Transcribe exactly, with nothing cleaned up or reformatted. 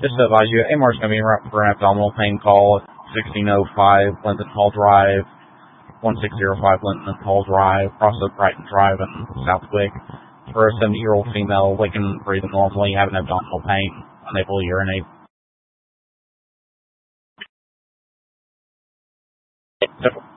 Just to advise you, A M R is going to be for an abdominal pain call at sixteen oh five Linton Hall Drive, one six zero five Linton Hall Drive, Crossroad Brighton Drive in Southwick, for a seventy-year-old female waking, breathing normally, having abdominal pain, unable to urinate. So,